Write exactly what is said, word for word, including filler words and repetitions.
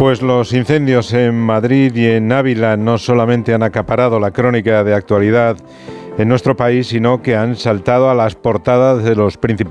Pues los incendios en Madrid y en Ávila no solamente han acaparado la crónica de actualidad en nuestro país, sino que han saltado a las portadas de los principales